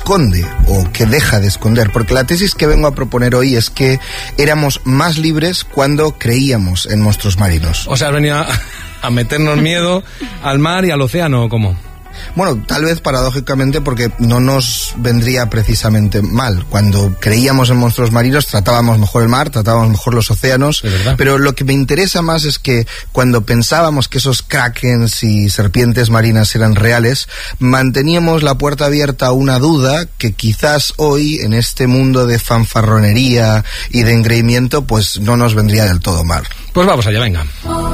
esconde o que deja de esconder, porque la tesis que vengo a proponer hoy es que éramos más libres cuando creíamos en monstruos marinos. O sea, venía a meternos miedo al mar y al océano, ¿o cómo? Bueno, tal vez paradójicamente porque no nos vendría precisamente mal. Cuando creíamos en monstruos marinos tratábamos mejor el mar, tratábamos mejor los océanos, pero lo que me interesa más es que cuando pensábamos que esos krakens y serpientes marinas eran reales, manteníamos la puerta abierta a una duda que quizás hoy, en este mundo de fanfarronería y de engreimiento, pues no nos vendría del todo mal. Pues vamos allá, venga.